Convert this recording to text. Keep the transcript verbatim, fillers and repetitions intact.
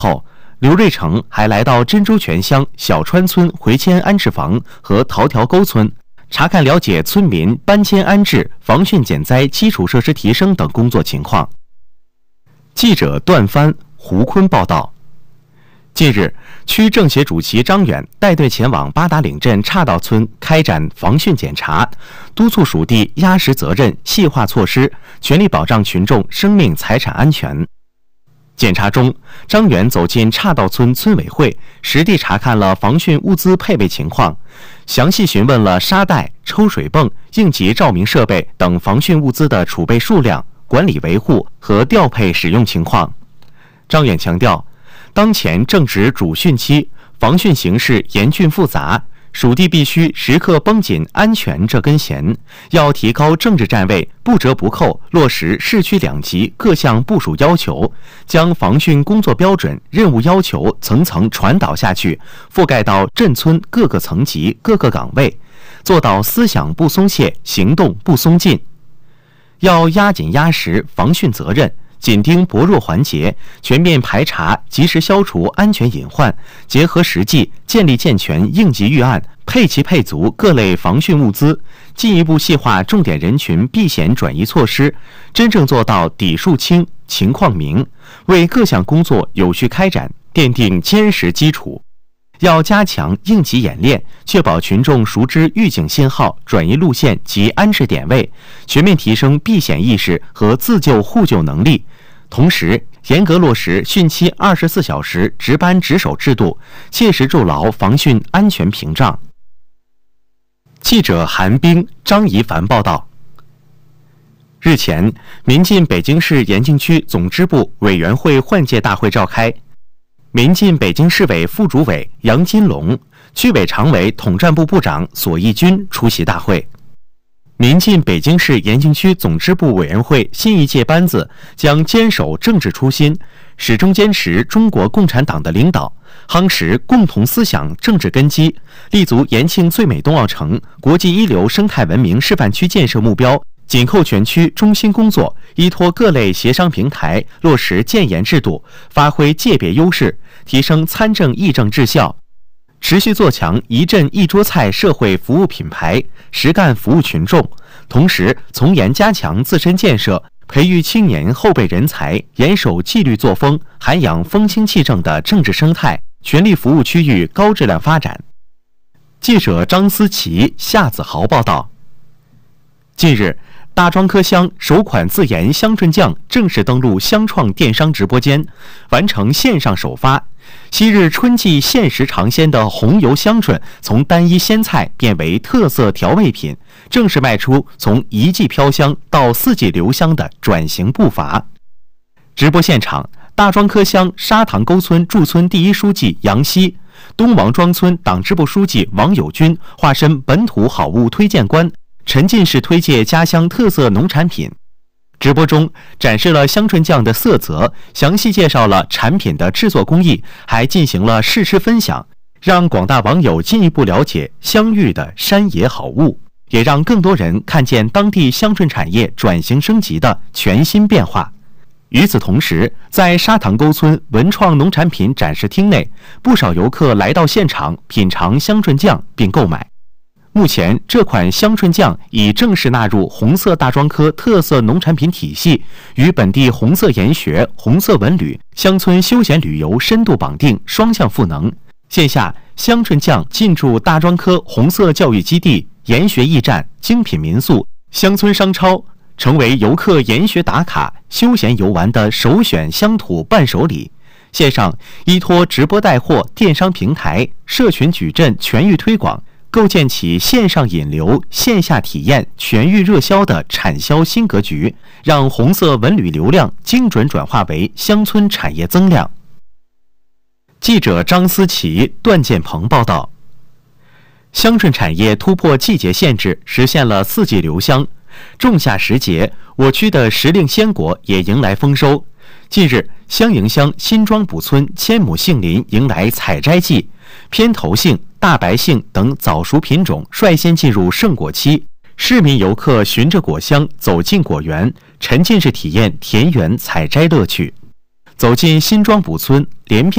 后，刘瑞成还来到真州泉乡小川村回迁安置房和桃条沟村，查看了解村民搬迁安置、防汛减灾、基础设施提升等工作情况。记者段帆、胡坤报道。近日，区政协主席张远带队前往八达岭镇岔道村开展防汛检查，督促属地压实责任、细化措施，全力保障群众生命财产安全。检查中，张远走进岔道村村委会，实地查看了防汛物资配备情况，详细询问了沙袋、抽水泵、应急照明设备等防汛物资的储备数量、管理维护和调配使用情况。张远强调，当前正值主汛期，防汛形势严峻复杂，属地必须时刻绷紧安全这根弦，要提高政治站位，不折不扣落实市区两级各项部署要求，将防汛工作标准、任务要求层层传导下去，覆盖到镇村各个层级、各个岗位，做到思想不松懈，行动不松劲。要压紧压实防汛责任，紧盯薄弱环节，全面排查，及时消除安全隐患，结合实际，建立健全应急预案，配齐配足各类防汛物资，进一步细化重点人群避险转移措施，真正做到底数清、情况明，为各项工作有序开展奠定坚实基础。要加强应急演练，确保群众熟知预警信号、转移路线及安置点位，全面提升避险意识和自救互救能力。同时，严格落实汛期二十四小时值班值守制度，切实筑牢防汛安全屏障。记者韩冰、张怡凡报道。日前，民进北京市延庆区总支部委员会换届大会召开。民进北京市委副主委杨金龙、区委常委统战部部长索义军出席大会。民进北京市延庆区总支部委员会新一届班子将坚守政治初心，始终坚持中国共产党的领导，夯实共同思想政治根基，立足延庆最美冬奥城国际一流生态文明示范区建设目标，紧扣全区中心工作，依托各类协商平台，落实建言制度，发挥界别优势，提升参政议政治效，持续做强一镇一桌菜社会服务品牌，实干服务群众。同时，从严加强自身建设，培育青年后备人才，严守纪律作风，涵养风清气正的政治生态，全力服务区域高质量发展。记者张思琪、夏子豪报道。近日，大庄科乡首款自研香椿酱正式登陆香创电商直播间，完成线上首发。昔日春季限时尝鲜的红油香椿，从单一鲜菜变为特色调味品，正式迈出从一季飘香到四季留香的转型步伐。直播现场，大庄科乡沙塘沟村驻村第一书记杨希、东王庄村党支部书记王友军化身本土好物推荐官，沉浸式推介家乡特色农产品。直播中展示了香椿酱的色泽，详细介绍了产品的制作工艺，还进行了试吃分享，让广大网友进一步了解香芋的山野好物，也让更多人看见当地香椿产业转型升级的全新变化。与此同时，在沙塘沟村文创农产品展示厅内，不少游客来到现场品尝香椿酱并购买。目前，这款香椿酱已正式纳入红色大庄科特色农产品体系，与本地红色研学、红色文旅、乡村休闲旅游深度绑定，双向赋能。线下，香椿酱进驻大庄科红色教育基地、研学驿站、精品民宿、乡村商超，成为游客研学打卡、休闲游玩的首选乡土伴手礼。线上，依托直播带货、电商平台、社群矩阵全域推广，构建起线上引流、线下体验全域热销的产销新格局，让红色文旅流量精准转化为乡村产业增量。记者张思琪、段建鹏报道。香椿产业突破季节限制，实现了四季留香。仲夏时节，我区的时令鲜果也迎来丰收。近日，香营乡新庄堡村千亩杏林迎来采摘季，偏头杏、大白杏等早熟品种率先进入盛果期，市民游客循着果香走进果园，沉浸式体验田园采摘乐趣。走进新庄堡村，连片